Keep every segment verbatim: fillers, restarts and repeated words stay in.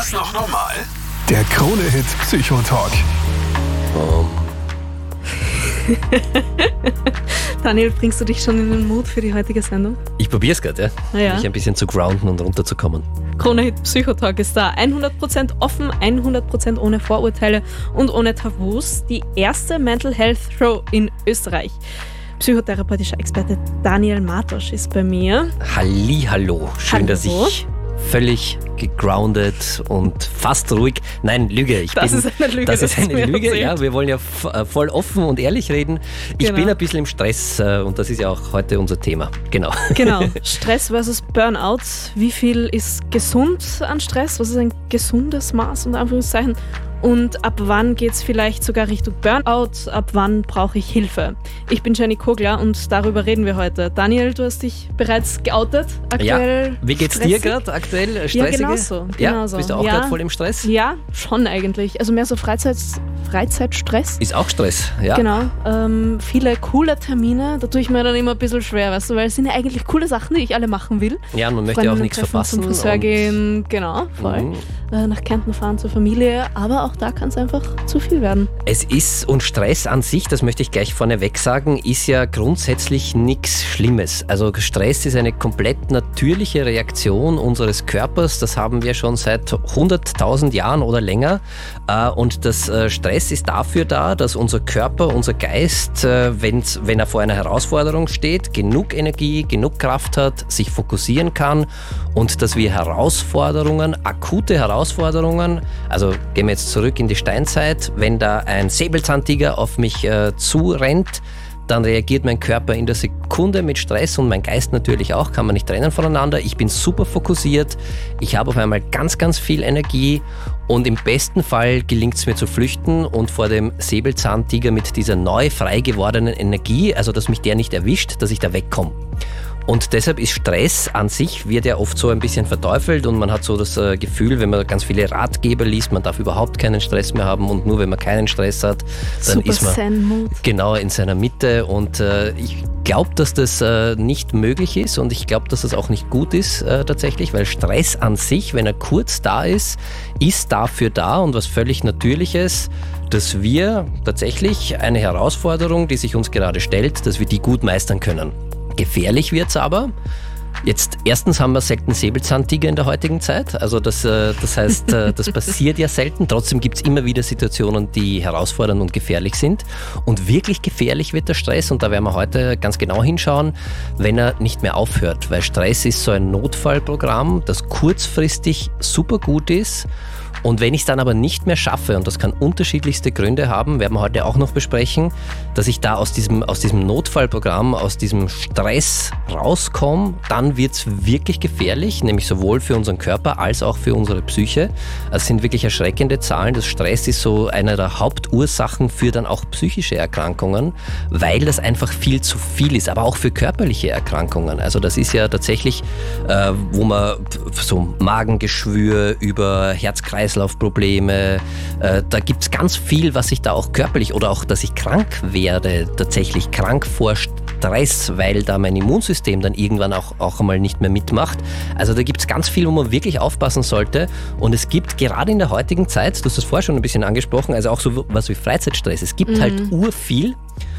das noch normal? Der Krone-Hit Psychotalk. Um. Daniel, bringst du dich schon in den Mut für die heutige Sendung? Ich probier's gerade, ja. Ja. Mich ein bisschen zu grounden und runterzukommen. Krone-Hit Psychotalk ist da. hundert Prozent offen, hundert Prozent ohne Vorurteile und ohne Tabus. Die erste Mental Health Show in Österreich. Psychotherapeutischer Experte Daniel Martosch ist bei mir. Hallihallo. Schön, Hallo. dass ich völlig gegroundet und fast ruhig. Nein, Lüge. Ich Das bin, ist eine Lüge, Das das ist ist eine mir Lüge, erzählt. ja. Wir wollen ja f- äh, voll offen und ehrlich reden. Ich Genau. bin ein bisschen im Stress äh, und das ist ja auch heute unser Thema. Genau. Genau. Stress versus Burnout. Wie viel ist gesund an Stress? Was ist ein gesundes Maß, unter Anführungszeichen? Und ab wann geht es vielleicht sogar Richtung Burnout? Ab wann brauche ich Hilfe? Ich bin Jenny Kogler und darüber reden wir heute. Daniel, du hast dich bereits geoutet. Aktuell Ja. Wie geht's dir stressig? gerade aktuell? Stressige? Ja, genauso. Ja? genauso. Bist du auch ja. gerade voll im Stress? Ja, schon eigentlich. Also mehr so Freizeit, Freizeitstress. Ist auch Stress, ja. Genau. Ähm, viele coole Termine. Da tue ich mir dann immer ein bisschen schwer, weißt du, weil es sind ja eigentlich coole Sachen, die ich alle machen will. Ja, und man möchte ja auch Freundinnen nichts treffen, verpassen. Zum Friseur und- gehen, genau, voll. Mhm. Äh, nach Kärnten fahren zur Familie, aber auch da kann es einfach zu viel werden. Es ist, und Stress an sich, das möchte ich gleich vorneweg sagen, ist ja grundsätzlich nichts Schlimmes. Also Stress ist eine komplett natürliche Reaktion unseres Körpers. Das haben wir schon seit hunderttausend Jahren oder länger. Äh, Und das äh, Stress ist dafür da, dass unser Körper, unser Geist, äh, wenn's, wenn er vor einer Herausforderung steht, genug Energie, genug Kraft hat, sich fokussieren kann und dass wir Herausforderungen, akute Herausforderungen, also gehen wir jetzt zurück in die Steinzeit, wenn da ein Säbelzahntiger auf mich äh, zurennt, dann reagiert mein Körper in der Sekunde mit Stress und mein Geist natürlich auch, kann man nicht trennen voneinander. Ich bin super fokussiert, ich habe auf einmal ganz, ganz viel Energie und im besten Fall gelingt es mir zu flüchten und vor dem Säbelzahntiger mit dieser neu frei gewordenen Energie, also dass mich der nicht erwischt, dass ich da wegkomme. Und deshalb ist Stress an sich, wird ja oft so ein bisschen verteufelt und man hat so das äh, Gefühl, wenn man ganz viele Ratgeber liest, man darf überhaupt keinen Stress mehr haben und nur wenn man keinen Stress hat, dann Super ist man Zen-Mood. genau in seiner Mitte und äh, ich glaube, dass das äh, nicht möglich ist und ich glaube, dass das auch nicht gut ist äh, tatsächlich, weil Stress an sich, wenn er kurz da ist, ist dafür da und was völlig Natürliches, dass wir tatsächlich eine Herausforderung, die sich uns gerade stellt, dass wir die gut meistern können. Gefährlich wird's aber. Jetzt, erstens haben wir selten Säbelzahntiger in der heutigen Zeit. Also das, äh, das heißt, äh, das passiert ja selten. Trotzdem gibt's immer wieder Situationen, die herausfordernd und gefährlich sind. Und wirklich gefährlich wird der Stress. Und da werden wir heute ganz genau hinschauen, wenn er nicht mehr aufhört. Weil Stress ist so ein Notfallprogramm, das kurzfristig super gut ist. Und wenn ich es dann aber nicht mehr schaffe, und das kann unterschiedlichste Gründe haben, werden wir heute auch noch besprechen, dass ich da aus diesem, aus diesem Notfallprogramm, aus diesem Stress rauskomme, dann wird es wirklich gefährlich, nämlich sowohl für unseren Körper als auch für unsere Psyche. Es sind wirklich erschreckende Zahlen. Das Stress ist so eine der Hauptursachen für dann auch psychische Erkrankungen, weil das einfach viel zu viel ist, aber auch für körperliche Erkrankungen. Also das ist ja tatsächlich, äh, wo man so Magengeschwür über Herz-Kreislauf Probleme, äh, da gibt es ganz viel, was ich da auch körperlich oder auch, dass ich krank werde, tatsächlich krank vor Stress, weil da mein Immunsystem dann irgendwann auch, auch einmal nicht mehr mitmacht. Also da gibt es ganz viel, wo man wirklich aufpassen sollte und es gibt gerade in der heutigen Zeit, du hast das vorher schon ein bisschen angesprochen, also auch so was wie Freizeitstress, es gibt mhm. halt urviel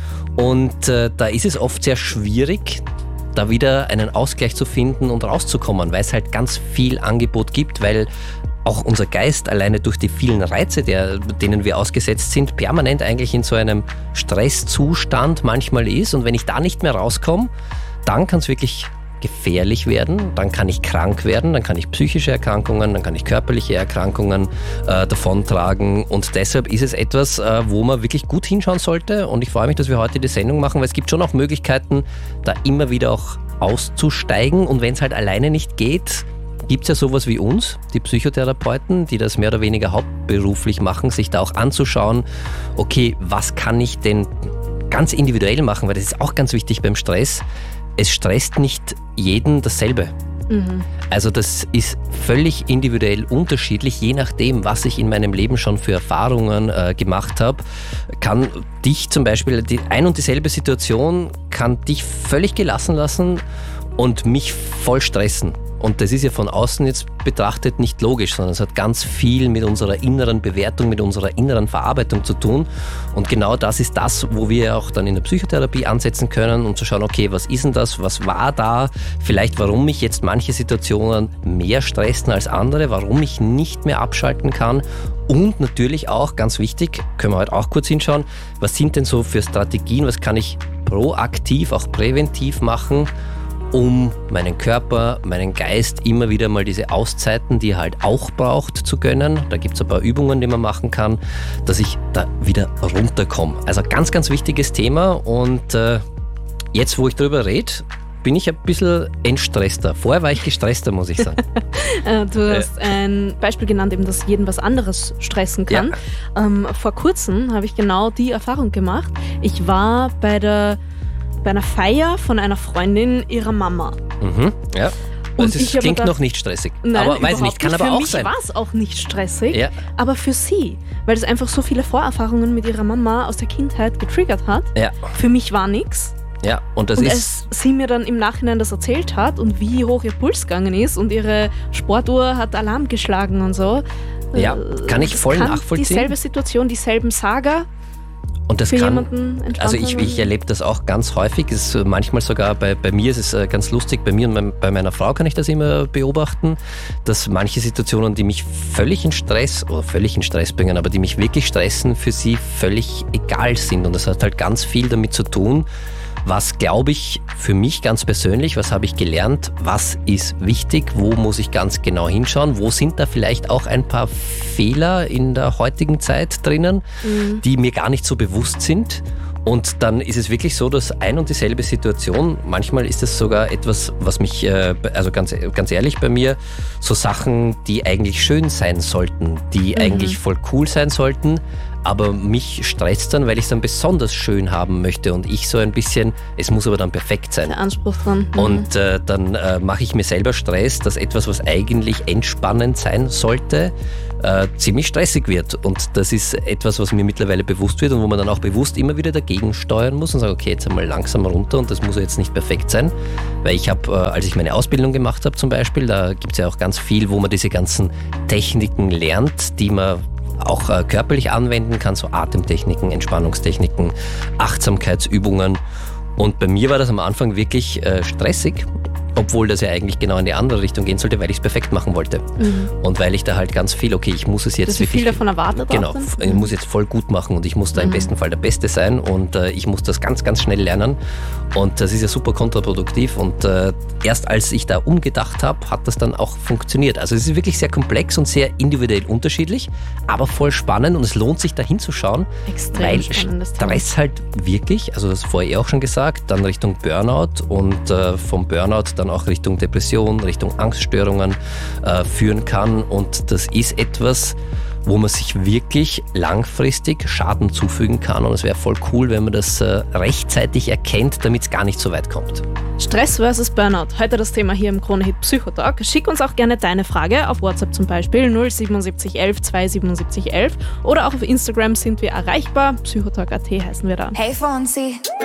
und äh, da ist es oft sehr schwierig, da wieder einen Ausgleich zu finden und rauszukommen, weil es halt ganz viel Angebot gibt, weil auch unser Geist alleine durch die vielen Reize, der, denen wir ausgesetzt sind, permanent eigentlich in so einem Stresszustand manchmal ist. Und wenn ich da nicht mehr rauskomme, dann kann es wirklich gefährlich werden, dann kann ich krank werden, dann kann ich psychische Erkrankungen, dann kann ich körperliche Erkrankungen äh, davontragen und deshalb ist es etwas, äh, wo man wirklich gut hinschauen sollte und ich freue mich, dass wir heute die Sendung machen, weil es gibt schon auch Möglichkeiten, da immer wieder auch auszusteigen und wenn es halt alleine nicht geht, gibt es ja sowas wie uns, die Psychotherapeuten, die das mehr oder weniger hauptberuflich machen, sich da auch anzuschauen, okay, was kann ich denn ganz individuell machen, weil das ist auch ganz wichtig beim Stress. Es stresst nicht jeden dasselbe. Mhm. Also das ist völlig individuell unterschiedlich, je nachdem, was ich in meinem Leben schon für Erfahrungen äh, gemacht habe, kann dich zum Beispiel, die ein und dieselbe Situation kann dich völlig gelassen lassen und mich voll stressen. und das ist ja von außen jetzt betrachtet nicht logisch, sondern es hat ganz viel mit unserer inneren Bewertung, mit unserer inneren Verarbeitung zu tun. Und genau das ist das, wo wir auch dann in der Psychotherapie ansetzen können, um zu schauen, okay, was ist denn das, was war da, vielleicht warum mich jetzt manche Situationen mehr stressen als andere, warum ich nicht mehr abschalten kann. Und natürlich auch, ganz wichtig, können wir heute auch kurz hinschauen, was sind denn so für Strategien, was kann ich proaktiv, auch präventiv machen, um meinen Körper, meinen Geist immer wieder mal diese Auszeiten, die er halt auch braucht, zu gönnen. Da gibt es ein paar Übungen, die man machen kann, dass ich da wieder runterkomme. Also ganz, ganz wichtiges Thema und äh, jetzt, wo ich drüber rede, bin ich ein bisschen entstresster. Vorher war ich gestresster, muss ich sagen. Du hast ein Beispiel genannt, eben, dass jeden was anderes stressen kann. Ja. Ähm, vor kurzem habe ich genau die Erfahrung gemacht. Ich war bei, der, bei einer Feier von einer Freundin ihrer Mama. Mhm, ja. Und das ist, klingt gedacht, noch nicht stressig. Nein, aber weiß ich nicht, kann nicht. aber für auch mich sein. Für mich war es auch nicht stressig, ja. aber für sie, weil es einfach so viele Vorerfahrungen mit ihrer Mama aus der Kindheit getriggert hat. Ja. Für mich war nichts. Ja, und das und ist. als sie mir dann im Nachhinein das erzählt hat und wie hoch ihr Puls gegangen ist und ihre Sportuhr hat Alarm geschlagen und so. Ja, kann ich voll kann nachvollziehen. Dieselbe Situation, dieselben Saga. Und das für kann, jemanden entspannt also ich, ich erlebe das auch ganz häufig. Es ist manchmal sogar bei, bei mir ist es ganz lustig, bei mir und mein, bei meiner Frau kann ich das immer beobachten, dass manche Situationen, die mich völlig in Stress oder völlig in Stress bringen, aber die mich wirklich stressen, für sie völlig egal sind. Und das hat halt ganz viel damit zu tun, was glaube ich für mich ganz persönlich, was habe ich gelernt, was ist wichtig, wo muss ich ganz genau hinschauen, wo sind da vielleicht auch ein paar Fehler in der heutigen Zeit drinnen, mhm. die mir gar nicht so bewusst sind. Und dann ist es wirklich so, dass ein und dieselbe Situation, manchmal ist es sogar etwas, was mich, also ganz, ganz ehrlich bei mir, so Sachen, die eigentlich schön sein sollten, die mhm. eigentlich voll cool sein sollten, aber mich stresst dann, weil ich es dann besonders schön haben möchte und ich so ein bisschen, es muss aber dann perfekt sein. Der Anspruch dran. Mhm. Und äh, dann äh, mache ich mir selber Stress, dass etwas, was eigentlich entspannend sein sollte, äh, ziemlich stressig wird. Und das ist etwas, was mir mittlerweile bewusst wird und wo man dann auch bewusst immer wieder dagegen steuern muss und sagen, okay, jetzt einmal langsam runter und das muss jetzt nicht perfekt sein. Weil ich habe, äh, als ich meine Ausbildung gemacht habe zum Beispiel, da gibt es ja auch ganz viel, wo man diese ganzen Techniken lernt, die man auch äh, körperlich anwenden kann, so Atemtechniken, Entspannungstechniken, Achtsamkeitsübungen. Und bei mir war das am Anfang wirklich äh, stressig, obwohl das ja eigentlich genau in die andere Richtung gehen sollte, weil ich es perfekt machen wollte. Mhm. Und weil ich da halt ganz viel, okay, ich muss es jetzt Dass wirklich... viel davon erwartet Genau, sind. ich muss jetzt voll gut machen und ich muss da im mhm. besten Fall der Beste sein und äh, ich muss das ganz, ganz schnell lernen. Und das ist ja super kontraproduktiv und äh, erst als ich da umgedacht habe, hat das dann auch funktioniert. Also es ist wirklich sehr komplex und sehr individuell unterschiedlich, aber voll spannend und es lohnt sich da hinzuschauen, Extrem weil spannendes Stress Thema. halt wirklich, also das vorher eh auch schon gesagt, dann Richtung Burnout und äh, vom Burnout dann auch Richtung Depression, Richtung Angststörungen äh, führen kann und das ist etwas, wo man sich wirklich langfristig Schaden zufügen kann und es wäre voll cool, wenn man das äh, rechtzeitig erkennt, damit es gar nicht so weit kommt. Stress versus Burnout. Heute das Thema hier im Krone-Hit Psychotalk. Schick uns auch gerne deine Frage auf WhatsApp zum Beispiel null siebenundsiebzig elf zweihundertsiebenundsiebzig elf oder auch auf Instagram sind wir erreichbar. Psychotalk punkt at heißen wir da. Hey Fonsi.